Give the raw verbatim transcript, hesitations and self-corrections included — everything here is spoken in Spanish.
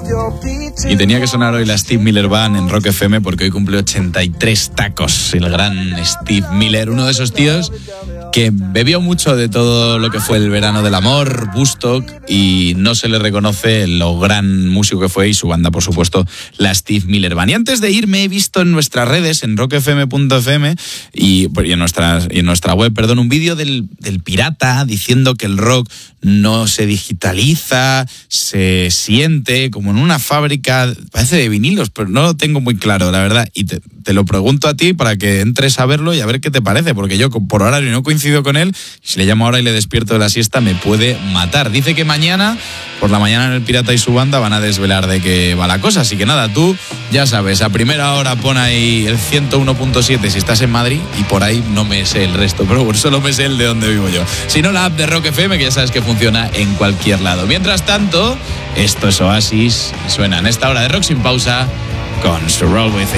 Y tenía que sonar hoy la Steve Miller Band en Rock F M porque hoy cumple ochenta y tres tacos el gran Steve Miller, uno de esos tíos que bebió mucho de todo lo que fue el verano del amor, Woodstock, y no se le reconoce lo gran músico que fue, y su banda, por supuesto, la Steve Miller Band. Y antes de irme he visto en nuestras redes, en rock f m punto f m y, y, en, nuestras, y en nuestra web, perdón, un vídeo del, del Pirata diciendo que el rock no se digitaliza, se siente como en una fábrica, parece de vinilos, pero no lo tengo muy claro, la verdad, y te, te lo pregunto a ti para que entres a verlo y a ver qué te parece, porque yo por horario no coincido con él, si le llamo ahora y le despierto de la siesta me puede matar. Dice que mañana, por la mañana, en el Pirata y su banda van a desvelar de qué va la cosa, así que nada, tú ya sabes, a primera hora pon ahí el ciento uno punto siete si estás en Madrid, y por ahí no me sé el resto, pero bueno, solo me sé el de donde vivo yo. Si no, la app de Rock F M, que ya sabes que funciona en cualquier lado. Mientras tanto, esto es Oasis, suena en esta hora de Rock Sin Pausa con So Roll With It.